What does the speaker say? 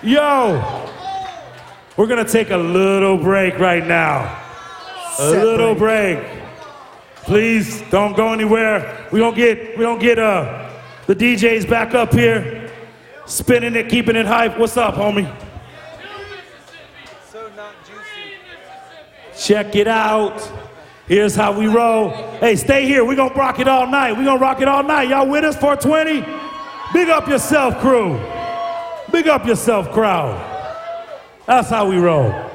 Yo, we're gonna take a little break right now. A little break. Please don't go anywhere. We don't get the DJs back up here, spinning it, keeping it hype. What's up, homie? So not juicy. Check it out. Here's how we roll. Hey, stay here. We're gonna rock it all night. We're gonna rock it all night. Y'all with us, 420? Big up yourself, crew. Big up yourself, crowd. That's how we roll.